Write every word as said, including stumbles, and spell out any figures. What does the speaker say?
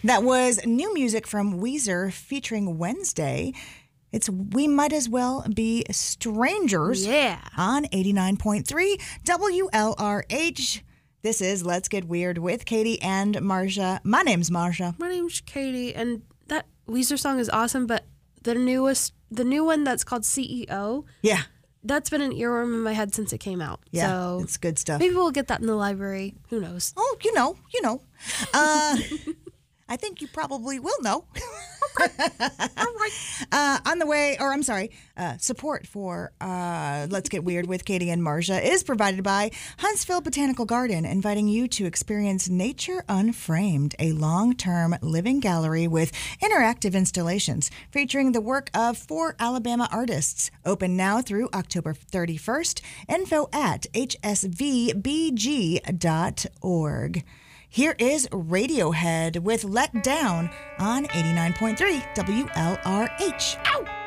That was new music from Weezer featuring Wednesday. It's We Might As Well Be Strangers Yeah. on eighty-nine point three W L R H. This is Let's Get Weird with Katie and Marsha. My name's Marsha. My name's Katie, and that Weezer song is awesome, but the newest, the new one that's called C E O, Yeah. that's been an earworm in my head since it came out. Yeah, so it's good stuff. Maybe we'll get that in the library. Who knows? Oh, you know, you know. Uh, I think you probably will know. All right. Uh, on the way, or I'm sorry, uh, support for uh, Let's Get Weird with Katie and Marsha is provided by Huntsville Botanical Garden, inviting you to experience Nature Unframed, a long-term living gallery with interactive installations featuring the work of four Alabama artists. Open now through October thirty-first. Info at h s v b g dot org. Here is Radiohead with Let Down on eighty-nine point three W L R H. Ow!